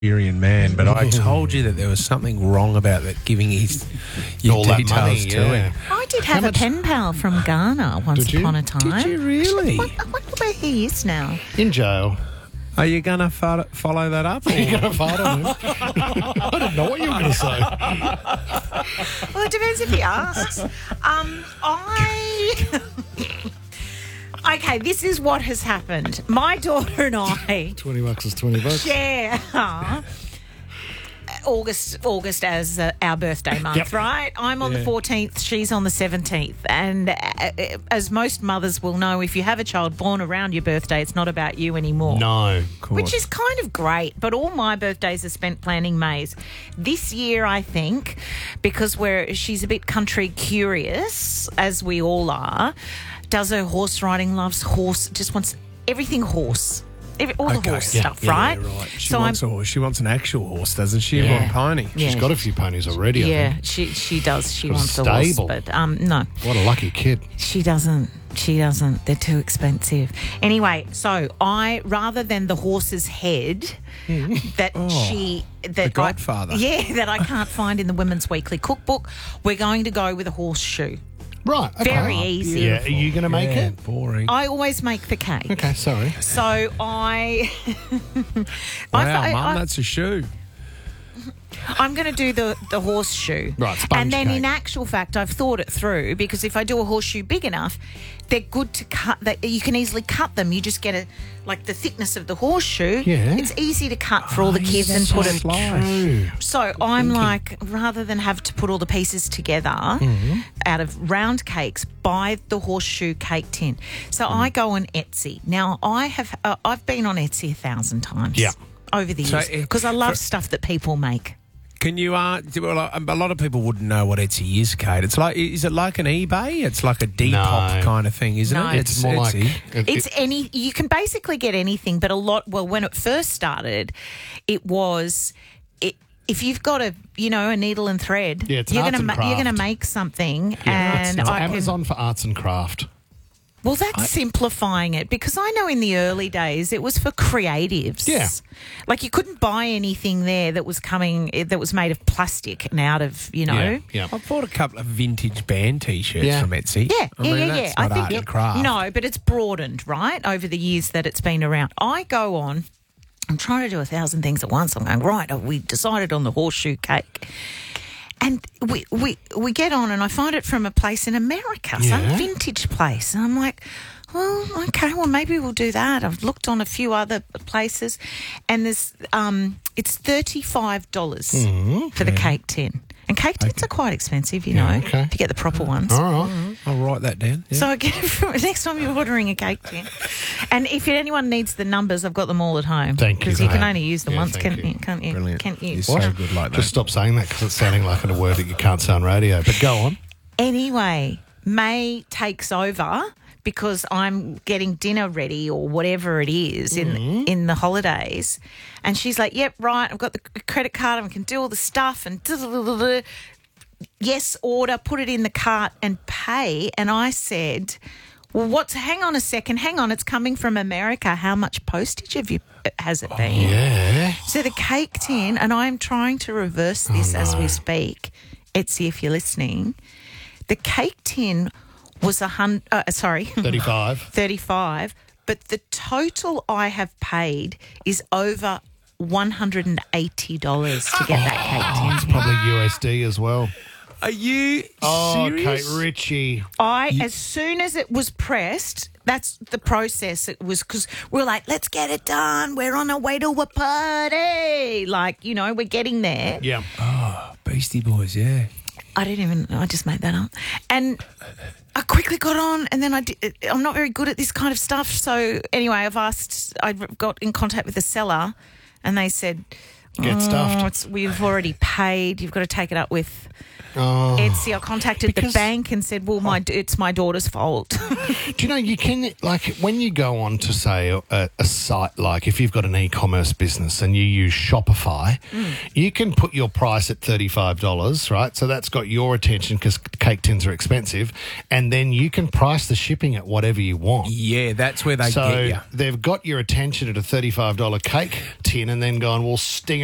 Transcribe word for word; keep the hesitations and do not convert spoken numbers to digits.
Nigerian man, but I told you that there was something wrong about that, giving his your All that details money, to yeah. him. I did have a pen pal from Ghana once Did you? upon a time. Did you really? I wonder where he is now. In jail. Are you going to fo- follow that up? Or? Are you going to fart on him? I didn't know what you were going to say. Well, it depends if he asks. Um, I... Okay, this is what has happened. My daughter and I twenty bucks is twenty bucks. share August August as uh, our birthday month, Yep. right? I'm on the fourteenth, she's on the seventeenth. And uh, as most mothers will know, if you have a child born around your birthday, it's not about you anymore. No. Which is kind of great, but all my birthdays are spent planning May's. This year, I think, because we're she's a bit country curious, as we all are, does her horse riding, loves horse, just wants everything horse. Every, all the Okay, horse yeah, stuff, yeah, right? Yeah, right. She So wants I'm, a horse. She wants an actual horse, doesn't she? Yeah. A pony. Yeah. She's got a few ponies already, I yeah, think. she she does. She Got a wants a horse, stable. but um, no, What a lucky kid. she doesn't. She doesn't. They're too expensive. Anyway, so I rather than the horse's head that she that The Godfather. I, yeah, that I can't find in the Women's Weekly cookbook, we're going to go with a horseshoe. Right. Okay. Very easy. Yeah. Are you going to make Yeah, it? boring. I always make the cake. Okay, sorry. So I, wow, I, Mum, I, that's a shoe. I'm going to do the, the horseshoe. Right, sponge And then cake. in actual fact, I've thought it through, because if I do a horseshoe big enough, they're good to cut. That you can easily cut them. You just get a like the thickness of the horseshoe. Yeah. It's easy to cut for all the kids and that's put so it. slice. True. So I'm like, rather than have to put all the pieces together Mm-hmm. out of round cakes, buy the horseshoe cake tin. So Mm. I go on Etsy. Now I have uh, I've been on Etsy a thousand times. Yeah. Over the So years, it- because I love for- stuff that people make. Can you? Uh, do- well, a lot of people wouldn't know what Etsy is, Kate. It's like, is it like an eBay? It's like a Depop No. kind of thing, isn't No. it? It's more like... Etsy. it- It's it- any you can basically get anything, but a lot. Well, when it first started, it was it, if you've got a you know a needle and thread, Yeah, it's an you're arts gonna and ma- you're gonna craft. make something, yeah, and it's I can, Amazon for arts and craft. well, that's simplifying it, because I know in the early days it was for creatives. Yeah. Like you couldn't buy anything there that was coming that was made of plastic and out of you know. Yeah, yeah. I bought a couple of vintage band T-shirts Yeah. from Etsy. Yeah, I yeah, mean, yeah, that's yeah. not art and craft. No, but it's broadened, right, over the years that it's been around. I go on, I'm trying to do a thousand things at once. I'm going, right, we decided on the horseshoe cake. And we, we, we get on, and I find it from a place in America, some Yeah. vintage place. And I'm like, well, okay, well, maybe we'll do that. I've looked on a few other places, and there's um, it's thirty-five dollars for the cake tin. And cake tins are quite expensive, you know, okay. if you get the proper ones. All right. I'll write that down. Yeah. So I get it from next time you're ordering a cake tin. And if anyone needs the numbers, I've got them all at home. Thank you Because for you can that. only use them Yeah, once, thank can't you. you? Can't you? Brilliant. Can't you? You're so What? good like that. Just stop saying that because it's sounding like a word that you can't say on radio. But go on. Anyway, May takes over because I'm getting dinner ready or whatever it is in Mm-hmm. in the holidays. And she's like, yep, right, I've got the credit card and I can do all the stuff and yes, order, put it in the cart and pay. And I said, well, what's, hang on a second, hang on, it's coming from America. How much postage have you, has it been? Yeah. So the cake tin, and I'm trying to reverse this as we speak. Etsy, if you're listening, the cake tin was a hundred. Uh, sorry, thirty-five. thirty-five. But the total I have paid is over one hundred and eighty dollars to get that cake tin. It's probably U S D as well. Are you Oh, serious? Kate Ritchie. I, as soon as it was pressed, that's the process. It was because we were like, let's get it done. We're on our way to a party. Like, you know, we're getting there. Yeah. Beastie Boys, yeah. I didn't even, I just made that up. And I quickly got on, and then I did, I'm not very good at this kind of stuff. So anyway, I've asked, I got in contact with the seller, and they said, Get oh, stuffed. It's, we've already paid. You've got to take it up with Oh. Etsy. I contacted Because- the bank and said, well, my it's my daughter's fault. Do you know, you can, like, when you go on to, say, a, a site, like, if you've got an e-commerce business and you use Shopify, you can put your price at thirty-five dollars, right? So that's got your attention because cake tins are expensive. And then you can price the shipping at whatever you want. Yeah, that's where they So get you. they've got your attention at a thirty-five dollars cake tin and then gone, we'll sting